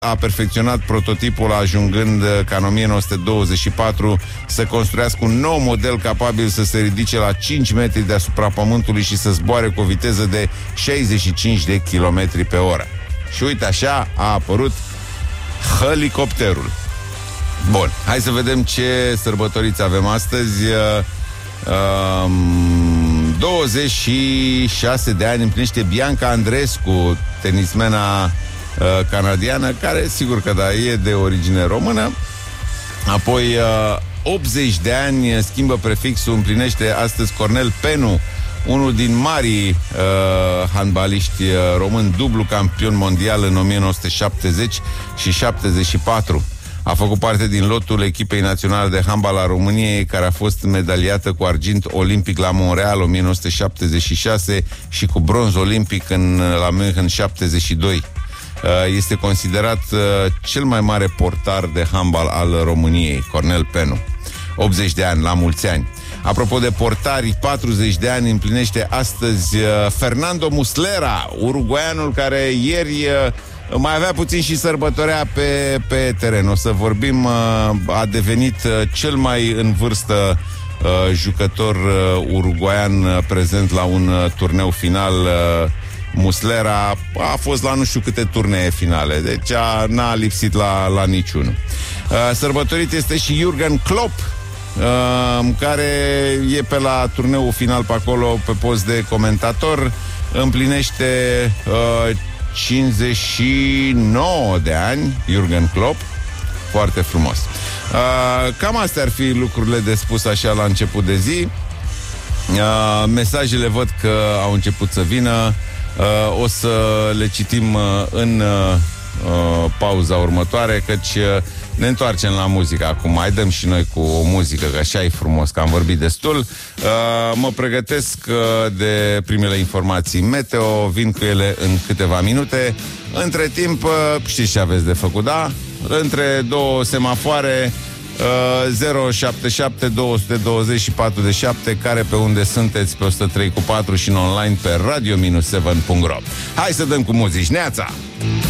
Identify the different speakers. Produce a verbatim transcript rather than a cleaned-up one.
Speaker 1: a perfecționat prototipul, ajungând ca în o mie nouă sute douăzeci și patru să construiască un nou model capabil să se ridice la cinci metri deasupra pământului și să zboare cu o viteză de șaizeci și cinci de kilometri pe oră. Și uite așa a apărut helicopterul. Bun, hai să vedem ce sărbătoriți avem astăzi. um, douăzeci și șase de ani împlinește Bianca Andreescu, tenismena uh, canadiană, care sigur că da, e de origine română. Apoi uh, optzeci de ani schimbă prefixul, împlinește astăzi Cornel Penu, unul din marii uh, handbaliști uh, români, dublu campion mondial în o mie nouă sute șaptezeci și șaptezeci și patru. A făcut parte din lotul echipei naționale de handbal a României, care a fost medaliată cu argint olimpic la Montreal o mie nouă sute șaptezeci și șase și cu bronz olimpic în, la München șaptezeci și doi. Este considerat cel mai mare portar de handbal al României, Cornel Penu. optzeci de ani, la mulți ani. Apropo de portari, patruzeci de ani împlinește astăzi Fernando Muslera, uruguaianul care ieri mai avea puțin și sărbătorea pe, pe teren. O să vorbim, a devenit cel mai în vârstă jucător uruguaian prezent la un turneu final. Muslera a fost la nu știu câte turnee finale, deci a, n-a lipsit la, la niciunul. Sărbătorit este și Jürgen Klopp, care e pe la turneul final pe acolo, pe post de comentator. Împlinește cincizeci și nouă de ani Jürgen Klopp. Foarte frumos. uh, Cam astea ar fi lucrurile de spus așa la început de zi. uh, Mesajele văd că au început să vină. uh, O să le citim uh, în uh, pauza următoare, căci uh, ne întoarcem la muzică acum. Mai dăm și noi cu o muzică, că așa e frumos, că am vorbit destul. uh, Mă pregătesc uh, de primele informații meteo. Vin cu ele în câteva minute. Între timp, uh, știți ce aveți de făcut, da? Între două semafoare, uh, zero șapte șapte doi doi zero patru șapte, care pe unde sunteți, pe o sută trei cu patru și în online pe radio șapte punct ro. Hai să dăm cu muzici, neața!